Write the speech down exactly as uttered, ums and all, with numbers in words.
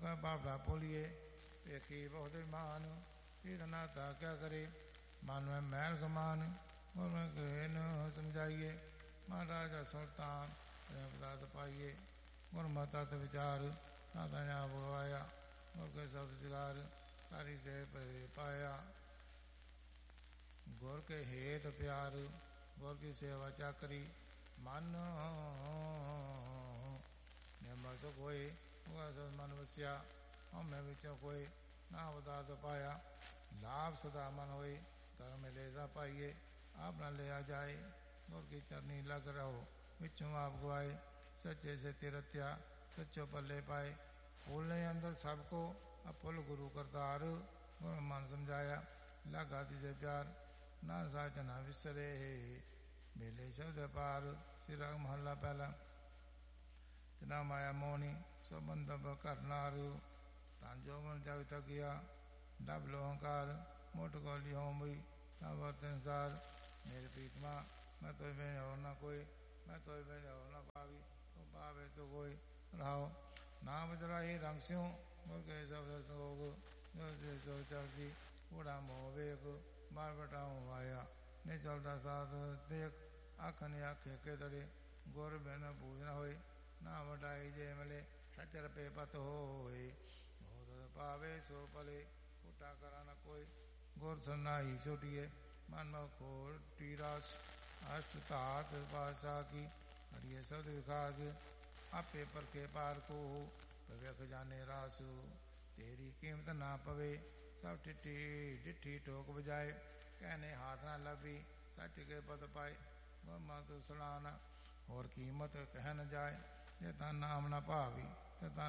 ਕਾ ਬਾਬੜਾ ਪੋਲੀਏ ਵੇਖੀ ਬਹੁਤ ਮਾਨ ਤੀਤ ਨਾਤਾ ਕਿਆ ਕਰੇ ਮਨ ਮੈਂ ਮਹਿਲ ਗਮਾਨ ਗੁਰ ਮੈਂ ਕਹੇ ਨ ਸਮਝਾਈਏ ਮਹਾਰਾਜਾ ਸੁਲਤਾਨ ਪ੍ਰੇਮ ਪਦਾਰਥ ਪਾਈਏ ਗੁਰ ਮਤਾ ਤੇ ਵਿਚਾਰ ਨਾਤਾ ਨੇ ਆਪ ਗਵਾਇਆ ਗੁਰ ਕੇ ਸ਼ਬਦ ਸਿਗਾਰ ਤਾਰੀ ਸੇ ਪਰੇ ਪਾਇਆ ਗੁਰ ਕੇ ਹੇਤ ਪਿਆਰ ਗੁਰ ਕੀ ਸੇਵਾ ਚਾਕਰੀ ਮਨ ਨਿਰਮਲ ਸੋ ਕੋਈ ਉਹ ਸਦ ਮਨ ਵਸਿਆ ਹਉਮੈ ਵਿੱਚੋਂ ਕੋਈ ਨਾ ਪਦਾਰਥ ਪਾਇਆ ਲਾਭ ਸਦਾ ਮਨ ਹੋਈ ਕਰ ਮਿਲੇ ਦਾ ਪਾਈਏ ਆਪ ਨਾ ਲਿਆ ਜਾਏ ਗੁਰ ਕੀ ਚਰਨੀ ਲਗ ਰਹੋ ਵਿੱਚੋਂ ਆਪ ਗਵਾਏ ਸੱਚੇ ਸੇ ਤਿਰਤਿਆ ਸੱਚੋ ਪੱਲੇ ਪਾਏ ਫੁੱਲੇ ਅੰਦਰ ਸਭ ਕੋ ਅਪੁੱਲ ਗੁਰੂ ਕਰਤਾਰ ਗੁਰ ਮਨ ਸਮਝਾਇਆ ਲਾਗਾ ਤਿਸੇ ਪਿਆਰ ਨਾ ਸਾਚ ਨਾ ਵਿਸਰੇ ਮੇਲੇ ਸ਼ਬਦ ਪਾਰ ਸਿਰਾ ਮਹੱਲਾ ਪਹਿਲਾ ਤਿਨਾ ਮਾਇਆ ਮੋਹਨੀ ਸੋ ਬੰਦਬ ਕਰਨਾਰ ਤਾਂ ਜੋ ਮਨ ਜਗ ਤਕਿਆ ਡਬ ਲੋ ਹੰਕਾਰ ਮੋਟ ਗੋਲੀ ਹੋਮਈ ਤਬ ਸੰਸਾਰ ਮੇਰੇ ਪ੍ਰੀਤਮਾ ਮੈਂ ਤੋਏ ਬਿਨ ਹੋਰ ਨਾ ਕੋਈ ਮੈਂ ਤੋਏ ਬਿਨ ਹੋਰ ਨਾ ਪਾਵੀ ਤੂੰ ਪਾਵੇ ਤੋ ਕੋਈ ਰਹਾਓ ਨਾਮ ਜਰਾਹੀ ਰੰਗ ਸਿਉ ਮੁਰ ਕੇ ਸ਼ਬਦ ਸੋਗ ਜੋ ਜੇ ਜੋ ਚਲਸੀ ਕੂੜਾ ਮੋਹ ਵੇਖ ਮਾਰ ਬਟਾਉ ਆਇਆ ਨੇ ਚਲਦਾ ਸਾਥ ਦੇਖ ਅੱਖ ਨੇ ਆਖੇ ਕੇ ਤੜੇ ਗੁਰ ਬਿਨ ਪੂਜ ਨਾ ਹੋਏ ਨਾ ਵਡਾਈ ਜੇ ਮਲੇ ਸੱਚ ਰਪੇ ਪਤ ਹੋਏ ਬਹੁਤ ਪਾਵੇ ਸੋ ਭਲੇ ਉਟਾ ਕਰਾ ਨਾ ਕੋਈ ਗੁਰ ਸੁਨਾਈ ਛੋਟੀਏ ਮਨ ਮੋ ਖੋਲ ਟੀਰਾਸ ਅਸ਼ਟ ਧਾਤ ਪਾਸਾ ਕੀ ਅੜੀਏ ਸਦ ਵਿਕਾਸ ਆਪੇ ਪਰਕੇ ਪਾਰ ਕੋ ਭਵਿਖ ਜਾਣੇ ਰਾਸੂ ਤੇਰੀ ਕੀਮਤ ਨਾ ਪਵੇ ਸਭ ਟਿੱਟੀ ਡਿੱਠੀ ਟੋਕ ਬਜਾਏ कहने हाथ ना लभी सच के पद पाए गुर मत सुनाना और कीमत कह न जाए जे ता नाम न भावी ते ता